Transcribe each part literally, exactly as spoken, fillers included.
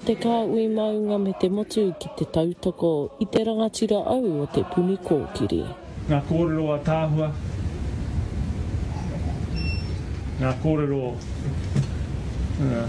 te kāui maunga me te motu ki te tautoko i te rangatira au o te puni kōkiri. Ngā kōrero a tāhua. Ngā kōrero... Uh.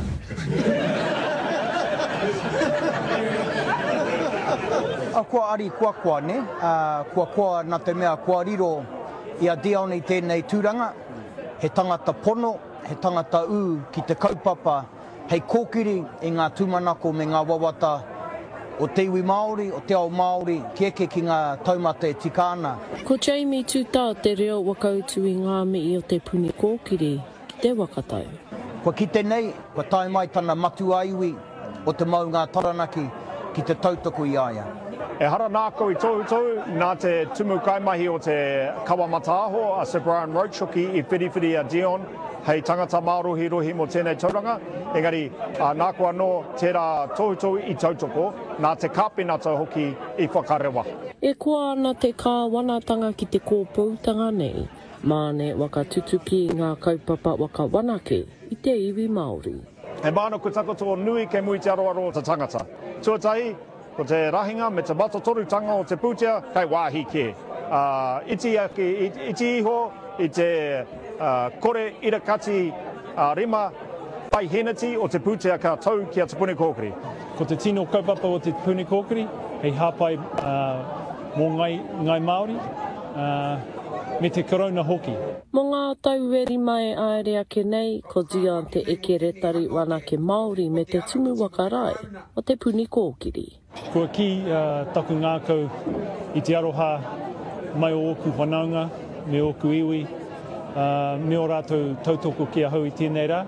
A kua ari kua kua ne, uh, kua kua nā te mea kua riro i a Dione i tēnei tūranga, he tangata pono, he tangata ū ki te kaupapa, hei kōkiri i ngā tūmanako me ngā wawata o te iwi Māori, o te ao Māori, ki eke ki ngā taumata e tika ana. Ko Jamie Tūtā te reo wakautu i ngā mii o te puni kōkiri ki te wakatau. Kua ki tenei, kua tae mai tana matu aiwi o te mau ngā taranaki ki te tautoko i aia. E hara nāko i tohu tohu, nā te tumu kaimahi o te Kawamata aho a Sir Brian Roach hoki i whiriwhiri a Dion, hei tangata mārohi rohi mo tēnei tauranga. Engari, uh, nāko anō tērā tohu tohu i tautoko, nā te kāpenata hoki i whakarewa. E kua ana te kāwanatanga ki te kōpūtanga nei, māne waka tutuki ngā kaupapa waka wanake i te iwi Māori. He māna ko takoto nui ke mui te aroaro o te tangata. Tuatahi, ko te rahinga me te matatorutanga o te pūtea, kei wāhi ke. Uh, iti, ake, iti iho i te uh, kore irakati uh, rima pai henati o te pūtea ka tau ki a te puni kōkiri. Ko te tino kaupapa o te puni kōkiri, hei hāpai uh, mō ngai, ngai Māori, uh, me te korona hoki. Mō ngā taueri mai aere ake nei, ko Dion te eke retari wanake Māori me te tumu wakarai o te puni kōkiri. Kua ki uh, taku ngākau i te aroha mai o oku whanaunga, me oku iwi, uh, me o rātou tautoko ki a hau i tēnei rā,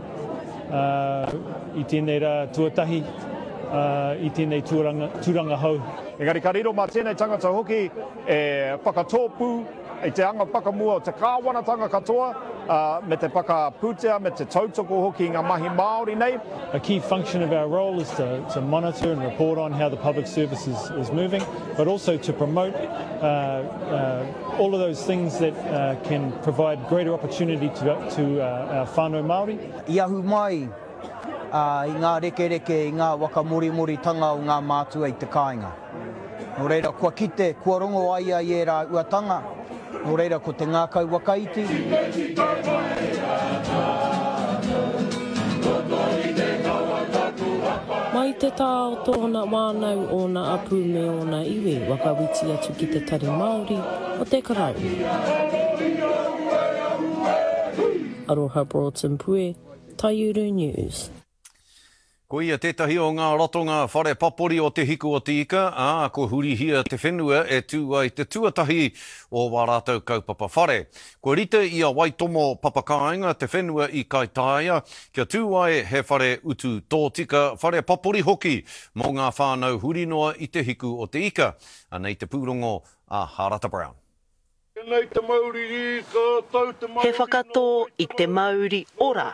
uh, i tēnei rā tuatahi, uh, i tēnei tūranga, tūranga hau. Engari ka riro mā tēnei tangata hoki e whakatōpū i te anga pakamua o te kāwanatanga katoa, uh, me te pakapūtea, me te tautoko hoki ngā mahi Māori nei. A key function of our role is to, to monitor and report on how the public service is, is moving, but also to promote uh, uh, all of those things that uh, can provide greater opportunity to, to uh, our whānau Māori. I ahu mai uh, i ngā reke reke, i ngā waka mori mori tanga o ngā mātua i te kāinga. Nō reira, kua kite, kua rongo ai ai e rā uatanga, nō reira, ko te ngākau wakaiti. Mai te tā o tōna wānau o na apu me o na iwi wakawiti atu ki te tari Māori o te karau. Aroha Broughton Pue, Taiuru News. Ko ia tētahi o ngā rotonga whare papori o te hiku o te ika, ā, ko hurihia te whenua e tū ai te tuatahi o wā rātou kaupapa whare. Ko rite i a Waitomo papakainga te whenua i Kaitaia, kia tū ai he whare utu tōtika whare papori hoki mō ngā whānau hurinoa i te hiku o te ika. Anei te pūrongo a Harata Brown. He whakatō i te Māori ora.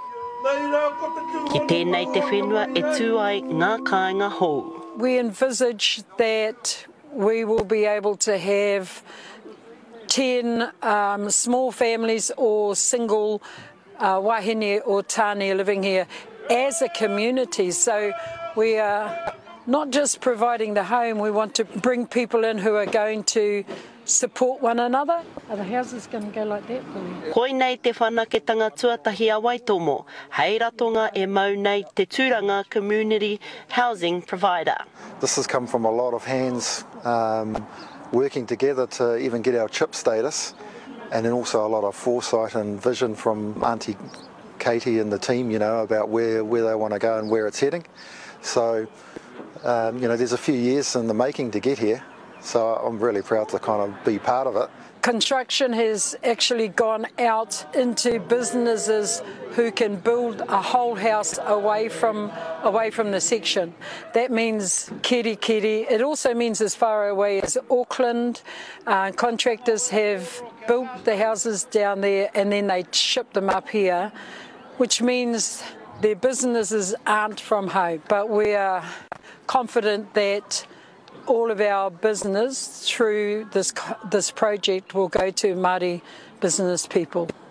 Ki tēnei te whenua e tū ai ngā kāinga hou. We envisage that we will be able to have ten um, small families or single uh, wahine or tāne living here as a community. So we are not just providing the home, we want to bring people in who are going to support one another. Are the houses going to go like that? Koi nei te whanaketanga tuatahi a Waitomo, hei ratonga e mau nei te tūranga community housing provider. This has come from a lot of hands um, working together to even get our CHIP status, and then also a lot of foresight and vision from Auntie Katie and the team, you know, about where, where they want to go and where it's heading. So, um, you know, there's a few years in the making to get here. So I'm really proud to kind of be part of it. Construction has actually gone out into businesses who can build a whole house away from away from the section. That means Kirikiri. It also means as far away as Auckland. Uh, contractors have built the houses down there and then they ship them up here, which means their businesses aren't from home. But we are confident that all of our business through this this project will go to Māori business people.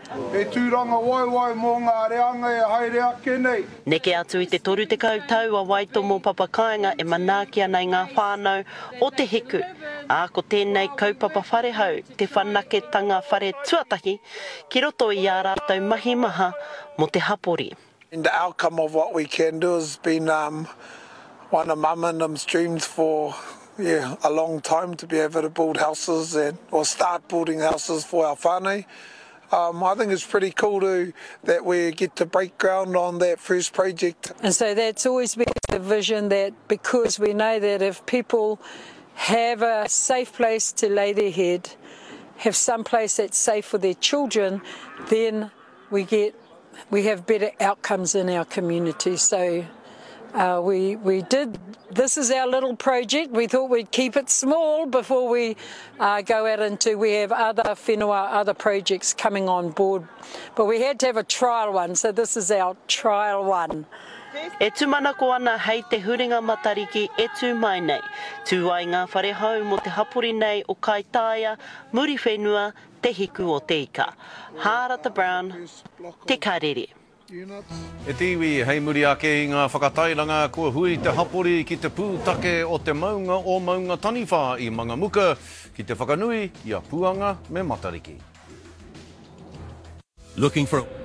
E tūranga waiwai mō ngā reanga e haere ake nei. Neke atu i te toru te kautau a Waitomo Papa Kāinga e manakia nei ngā whānau o te hiku. A ko tēnei kaupapa whare hau, te whanaketanga whare tuatahi, ki roto i a rātou mahi maha mo te hapori. And the outcome of what we can do has been um, one of Mum and them's dreams for yeah, a long time to be able to build houses and or start building houses for our whānau. Um, I think it's pretty cool to, that we get to break ground on that first project. And so that's always been the vision, that because we know that if people have a safe place to lay their head, have some place that's safe for their children, then we get we have better outcomes in our community. So uh, we we did. This is our little project. We thought we'd keep it small before we uh, go out into. We have other whenua, other projects coming on board, but we had to have a trial one. So this is our trial one. E tūmanako ana hei te huringa matariki e tū mai nei. Tū ai ngā whare hau mo te hapori nei o Kaitaia, muri whenua, te hiku o te ika. Hārata Brown, te karere. E te iwi, hei muri ake i ngā whakatairanga, kua hui te hapori ki te pūtake o te maunga o maunga taniwha i Mangamuka, ki te whakanui i a Puanga me Matariki. Looking for